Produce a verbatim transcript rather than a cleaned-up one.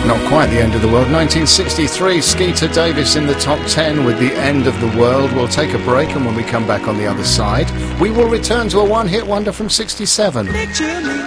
Not quite the end of the world. nineteen sixty-three, Skeeter Davis in the top ten with The End of the World. We'll take a break, and when we come back on the other side, we will return to a one-hit wonder from sixty-seven.